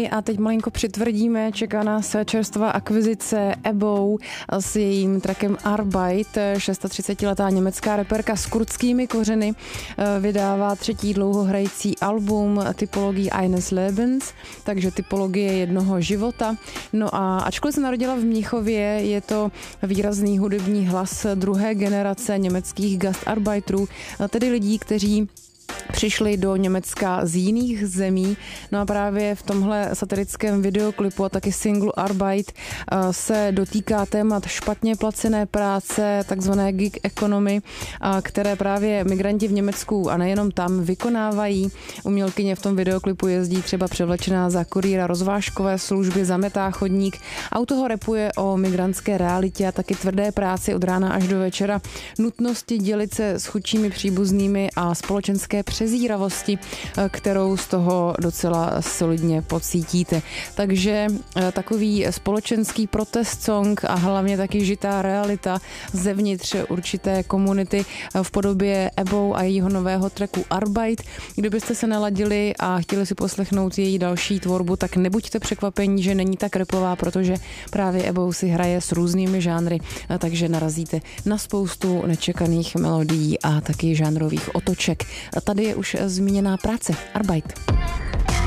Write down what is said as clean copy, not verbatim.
Miami a teď malinko přitvrdíme. Čeká nás čerstvá akvizice Ebou s jejím trackem Arbeit. 36letá německá reperka s kurdskými kořeny vydává třetí dlouhohrající album typologii eines Lebens, takže typologie jednoho života. No a ačkoliv se narodila v Mnichově, je to výrazný hudební hlas druhé generace německých gastarbeiterů, tedy lidí, kteří přišli do Německa z jiných zemí. No a právě v tomhle satirickém videoklipu a taky singlu Arbeit se dotýká témat špatně placené práce, takzvané gig economy, které právě migranti v Německu a nejenom tam vykonávají. Umělkyně v tom videoklipu jezdí třeba převlečená za kurýra rozvážkové služby, zametá chodník. Auto ho rapuje o migrantské realitě a taky tvrdé práci od rána až do večera, nutnosti dělit se s chudšími příbuznými a společenské přezíravosti, kterou z toho docela solidně pocítíte. Takže takový společenský protest song a hlavně taky žitá realita zevnitř určité komunity v podobě Ebou a jejího nového tracku Arbeit. Kdybyste se naladili a chtěli si poslechnout její další tvorbu, tak nebuďte překvapení, že není tak rapová, protože právě Ebou si hraje s různými žánry, takže narazíte na spoustu nečekaných melodií a taky žánrových otoček. Tady je už zmíněná práce Arbeit.